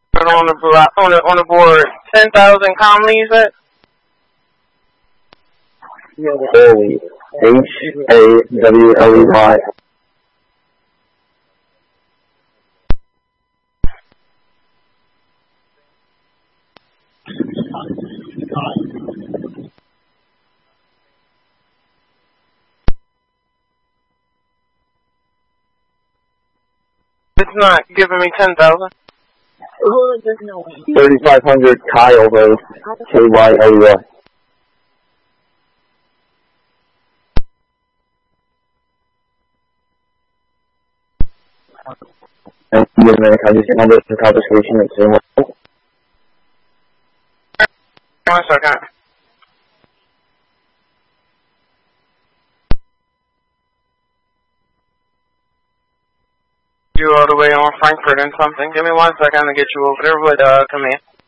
On the board, 10,000 commonly, you said? Hawley. Hawley. It's not giving me 10,000. 3,500 Kyle Road. Kyle. And give me a number for confiscation at 1 second. You all the way on Frankfurt and something. Give me 1 second to get you over there with command.